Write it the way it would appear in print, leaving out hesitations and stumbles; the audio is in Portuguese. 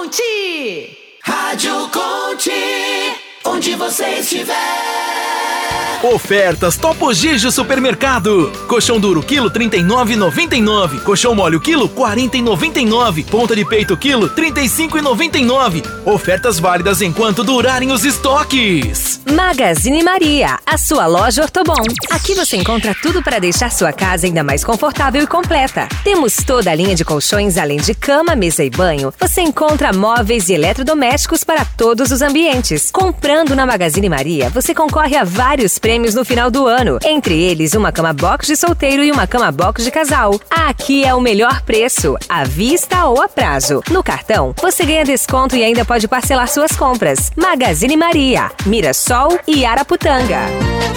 Conte! Rádio Conte, onde você estiver. Ofertas Topo Gigio Supermercado. Colchão duro quilo R$ 39,99. Colchão mole quilo R$ 40,99. Ponta de peito quilo R$ 35,99. Ofertas válidas enquanto durarem os estoques. Magazine Maria, a sua loja Ortobon. Aqui você encontra tudo para deixar sua casa ainda mais confortável e completa. Temos toda a linha de colchões, além de cama, mesa e banho. Você encontra móveis e eletrodomésticos para todos os ambientes. Comprando na Magazine Maria, você concorre a vários prêmios no final do ano. Entre eles, uma cama box de solteiro e uma cama box de casal. Aqui é o melhor preço, à vista ou a prazo. No cartão, você ganha desconto e ainda pode parcelar suas compras. Magazine Maria, Mirassol e Araputanga.